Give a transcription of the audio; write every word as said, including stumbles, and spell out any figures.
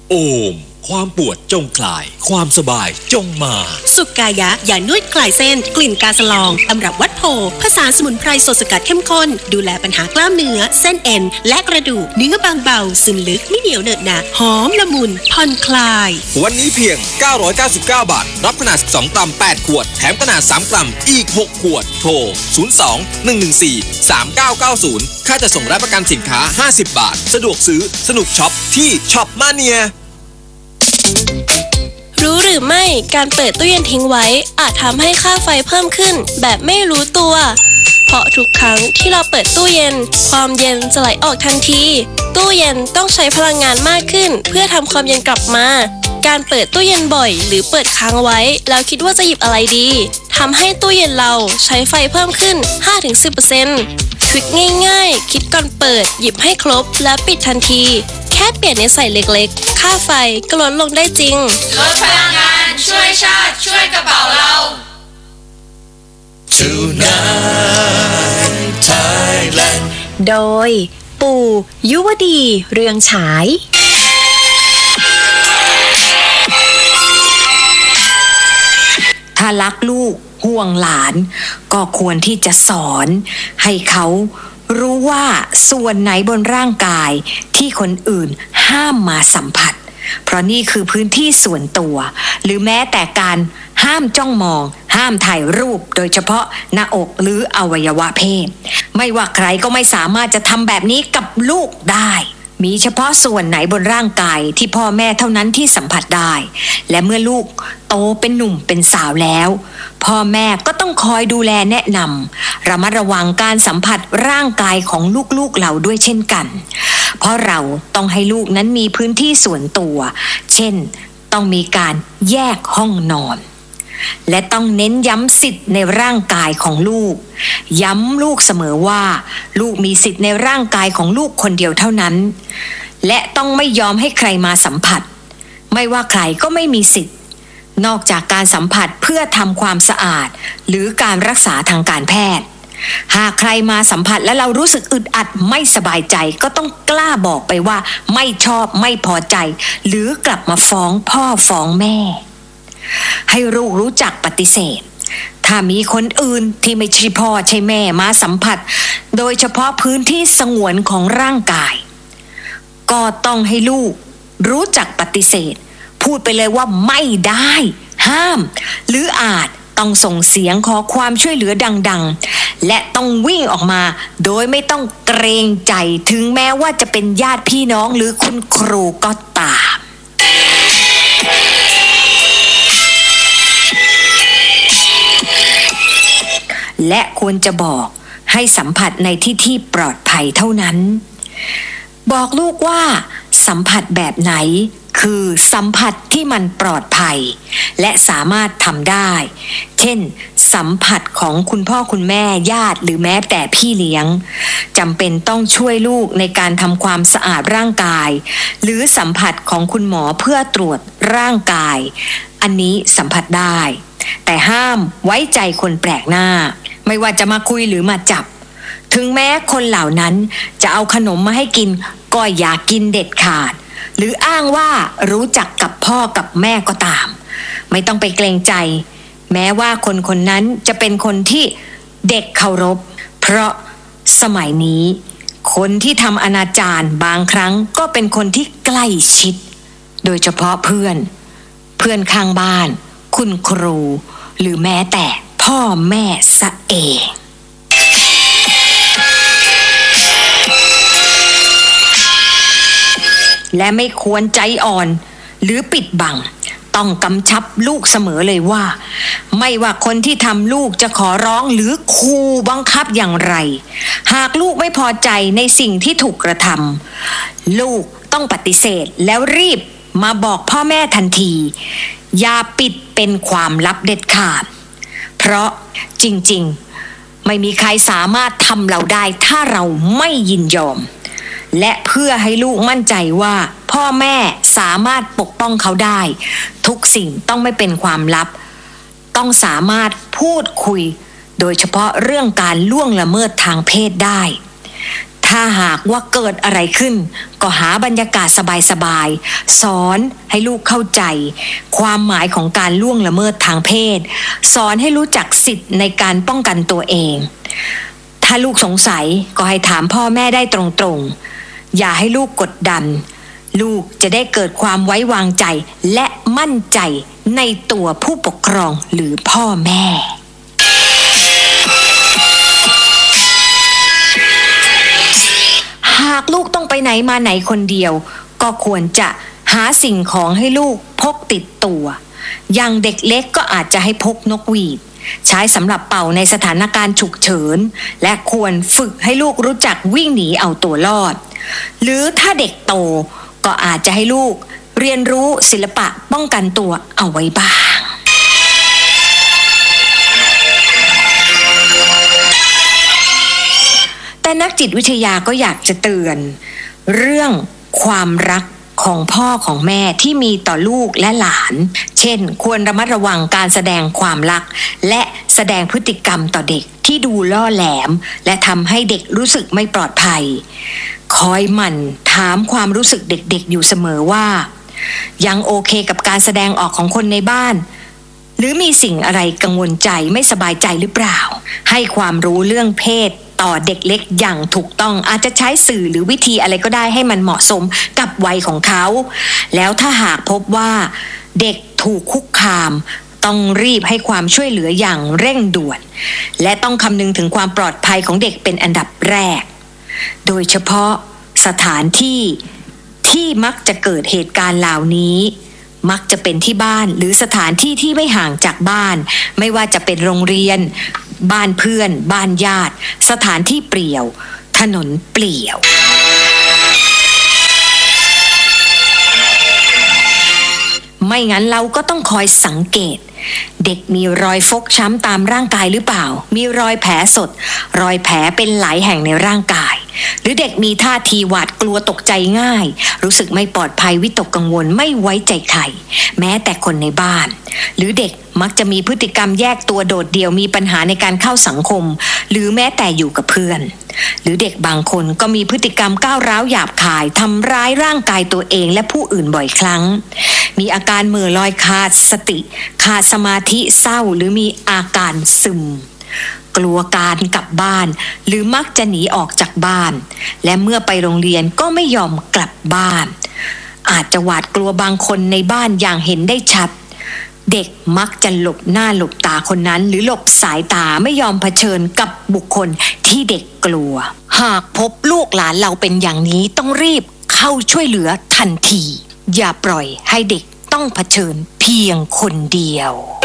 โอมความปวดจงคลายความสบายจงมาสุกายะยานวดคลายเส้นกลิ่นกาสลองตำรับวัดโพผสานสมุนไพรสดสกัดเข้มข้นดูแลปัญหากล้ามเนื้อเส้นเอ็นและกระดูกเนื้อบางเบาซึมลึกไม่เหนียวเหนอะหนะหอมละมุนผ่อนคลายวันนี้เพียงเก้าร้อยเก้าสิบเก้าบาทรับขนาดสิบสองกรัมแปดขวดแถมขนาดสามกรัมอีกหกขวดโทรศูนย์ สอง หนึ่ง หนึ่ง สี่ สาม เก้า เก้า ศูนย์ค่าจะส่งและประกันสินค้าห้าสิบบาทสะดวกซื้อสนุกช็อปที่ช็อปมาเนียรู้หรือไม่การเปิดตู้เย็นทิ้งไว้อาจทำให้ค่าไฟเพิ่มขึ้นแบบไม่รู้ตัวเพราะทุกครั้งที่เราเปิดตู้เย็นความเย็นจะไหลออกทันทีตู้เย็นต้องใช้พลังงานมากขึ้นเพื่อทำความเย็นกลับมาการเปิดตู้เย็นบ่อยหรือเปิดค้างไว้แล้วคิดว่าจะหยิบอะไรดีทำให้ตู้เย็นเราใช้ไฟเพิ่มขึ้น ห้าถึงสิบเปอร์เซ็นต์ ทริคง่ายๆคิดก่อนเปิดหยิบให้ครบและปิดทันทีแค่เปลี่ยนนิสัยเล็กๆค่าไฟก็ลดลงได้จริงลดพลังงานช่วยชาติช่วยกระเป๋าเรา Tonight Thailand โดยปู่ยุวดีเรืองฉายถ้ารักลูกห่วงหลานก็ควรที่จะสอนให้เขารู้ว่าส่วนไหนบนร่างกายที่คนอื่นห้ามมาสัมผัสเพราะนี่คือพื้นที่ส่วนตัวหรือแม้แต่การห้ามจ้องมองห้ามถ่ายรูปโดยเฉพาะหน้าอกหรืออวัยวะเพศไม่ว่าใครก็ไม่สามารถจะทำแบบนี้กับลูกได้มีเฉพาะส่วนไหนบนร่างกายที่พ่อแม่เท่านั้นที่สัมผัสได้และเมื่อลูกโตเป็นหนุ่มเป็นสาวแล้วพ่อแม่ก็ต้องคอยดูแลแนะนำระมัดระวังการสัมผัสร่างกายของลูกๆเราด้วยเช่นกันเพราะเราต้องให้ลูกนั้นมีพื้นที่ส่วนตัวเช่นต้องมีการแยกห้องนอนและต้องเน้นย้ำสิทธิ์ในร่างกายของลูกย้ำลูกเสมอว่าลูกมีสิทธิ์ในร่างกายของลูกคนเดียวเท่านั้นและต้องไม่ยอมให้ใครมาสัมผัสไม่ว่าใครก็ไม่มีสิทธิ์นอกจากการสัมผัสเพื่อทำความสะอาดหรือการรักษาทางการแพทย์หากใครมาสัมผัสและเรารู้สึกอึดอัดไม่สบายใจก็ต้องกล้าบอกไปว่าไม่ชอบไม่พอใจหรือกลับมาฟ้องพ่อฟ้องแม่ให้ลูกรู้จักปฏิเสธถ้ามีคนอื่นที่ไม่ใช่พ่อใช่แม่มาสัมผัสโดยเฉพาะพื้นที่สงวนของร่างกายก็ต้องให้ลูกรู้จักปฏิเสธพูดไปเลยว่าไม่ได้ห้ามหรืออาจต้องส่งเสียงขอความช่วยเหลือดังๆและต้องวิ่งออกมาโดยไม่ต้องเกรงใจถึงแม้ว่าจะเป็นญาติพี่น้องหรือคุณครูก็ตามและควรจะบอกให้สัมผัสในที่ที่ปลอดภัยเท่านั้นบอกลูกว่าสัมผัสแบบไหนคือสัมผัสที่มันปลอดภัยและสามารถทำได้เช่นสัมผัสของคุณพ่อคุณแม่ญาติหรือแม้แต่พี่เลี้ยงจำเป็นต้องช่วยลูกในการทำความสะอาดร่างกายหรือสัมผัสของคุณหมอเพื่อตรวจร่างกายอันนี้สัมผัสได้แต่ห้ามไว้ใจคนแปลกหน้าไม่ว่าจะมาคุยหรือมาจับถึงแม้คนเหล่านั้นจะเอาขนมมาให้กินก็อย่ากินเด็ดขาดหรืออ้างว่ารู้จักกับพ่อกับแม่ก็ตามไม่ต้องไปเกรงใจแม้ว่าคนคนนั้นจะเป็นคนที่เด็กเคารพเพราะสมัยนี้คนที่ทำอนาจารบางครั้งก็เป็นคนที่ใกล้ชิดโดยเฉพาะเพื่อนเพื่อนข้างบ้านคุณครูหรือแม้แต่พ่อแม่ซะเองและไม่ควรใจอ่อนหรือปิดบังต้องกำชับลูกเสมอเลยว่าไม่ว่าคนที่ทำลูกจะขอร้องหรือขู่บังคับอย่างไรหากลูกไม่พอใจในสิ่งที่ถูกกระทำลูกต้องปฏิเสธแล้วรีบมาบอกพ่อแม่ทันทีอย่าปิดเป็นความลับเด็ดขาดเพราะจริงๆไม่มีใครสามารถทำเราได้ถ้าเราไม่ยินยอมและเพื่อให้ลูกมั่นใจว่าพ่อแม่สามารถปกป้องเขาได้ทุกสิ่งต้องไม่เป็นความลับต้องสามารถพูดคุยโดยเฉพาะเรื่องการล่วงละเมิดทางเพศได้ถ้าหากว่าเกิดอะไรขึ้นก็หาบรรยากาศสบายๆสอนให้ลูกเข้าใจความหมายของการล่วงละเมิดทางเพศสอนให้รู้จักสิทธิ์ในการป้องกันตัวเองถ้าลูกสงสัยก็ให้ถามพ่อแม่ได้ตรงๆอย่าให้ลูกกดดันลูกจะได้เกิดความไว้วางใจและมั่นใจในตัวผู้ปกครองหรือพ่อแม่หากลูกต้องไปไหนมาไหนคนเดียวก็ควรจะหาสิ่งของให้ลูกพกติดตัวอย่างเด็กเล็กก็อาจจะให้พกนกหวีดใช้สำหรับเป่าในสถานการณ์ฉุกเฉินและควรฝึกให้ลูกรู้จักวิ่งหนีเอาตัวรอดหรือถ้าเด็กโตก็อาจจะให้ลูกเรียนรู้ศิลปะป้องกันตัวเอาไว้บ้างแต่นักจิตวิทยาก็อยากจะเตือนเรื่องความรักของพ่อของแม่ที่มีต่อลูกและหลานเช่นควรระมัดระวังการแสดงความรักและแสดงพฤติกรรมต่อเด็กที่ดูล่อแหลมและทำให้เด็กรู้สึกไม่ปลอดภัยคอยหมั่นถามความรู้สึกเด็กๆอยู่เสมอว่ายังโอเคกับการแสดงออกของคนในบ้านหรือมีสิ่งอะไรกังวลใจไม่สบายใจหรือเปล่าให้ความรู้เรื่องเพศต่อเด็กเล็กอย่างถูกต้องอาจจะใช้สื่อหรือวิธีอะไรก็ได้ให้มันเหมาะสมกับวัยของเขาแล้วถ้าหากพบว่าเด็กถูกคุกคามต้องรีบให้ความช่วยเหลืออย่างเร่งด่วนและต้องคำนึงถึงความปลอดภัยของเด็กเป็นอันดับแรกโดยเฉพาะสถานที่ที่มักจะเกิดเหตุการณ์เหล่านี้มักจะเป็นที่บ้านหรือสถานที่ที่ไม่ห่างจากบ้านไม่ว่าจะเป็นโรงเรียนบ้านเพื่อนบ้านญาติสถานที่เปลี่ยวถนนเปลี่ยวไม่งั้นเราก็ต้องคอยสังเกตเด็กมีรอยฟกช้ำตามร่างกายหรือเปล่ามีรอยแผลสดรอยแผลเป็นหลายแห่งในร่างกายหรือเด็กมีท่าทีหวาดกลัวตกใจง่ายรู้สึกไม่ปลอดภัยวิตกกังวลไม่ไว้ใจใครแม้แต่คนในบ้านหรือเด็กมักจะมีพฤติกรรมแยกตัวโดดเดี่ยวมีปัญหาในการเข้าสังคมหรือแม้แต่อยู่กับเพื่อนหรือเด็กบางคนก็มีพฤติกรรมก้าวร้าวหยาบคายทำร้ายร่างกายตัวเองและผู้อื่นบ่อยครั้งมีอาการเหม่อลอยขาดสติขาดสมาธิเศร้าหรือมีอาการซึมกลัวการกลับบ้านหรือมักจะหนีออกจากบ้านและเมื่อไปโรงเรียนก็ไม่ยอมกลับบ้านอาจจะหวาดกลัวบางคนในบ้านอย่างเห็นได้ชัดเด็กมักจะหลบหน้าหลบตาคนนั้นหรือหลบสายตาไม่ยอมเผชิญกับบุคคลที่เด็กกลัวหากพบลูกหลานเราเป็นอย่างนี้ต้องรีบเข้าช่วยเหลือทันทีอย่าปล่อยให้เด็กต้องเผชิญเพียงคนเดียว